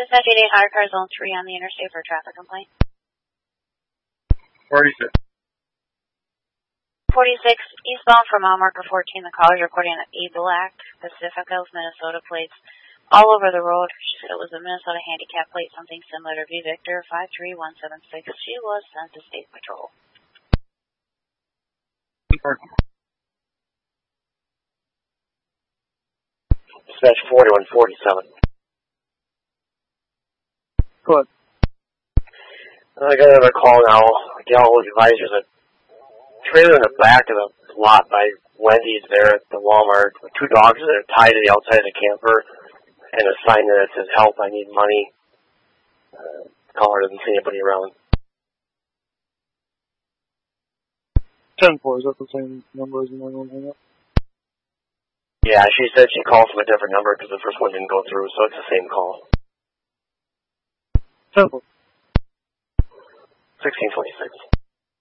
Dispatch 88 Higher Car Zone 3 on the interstate for a traffic complaint. 46. 46, eastbound from mile marker 14, the caller is reporting an E-Black Pacifica with Minnesota plates all over the road. She said it was a Minnesota handicap plate, something similar to V Victor 53176. She was sent to State Patrol. Dispatch 4147. Go ahead. I got another call now. A gal advisors a trailer in the back of the lot by Wendy's there at the Walmart with two dogs that are tied to the outside of the camper and a sign that says, "Help, I need money." Caller doesn't see anybody around. 10-4, is that the same number as the 911? Yeah, she said she called from a different number because the first one didn't go through, so it's the same call. 10-4. 1626.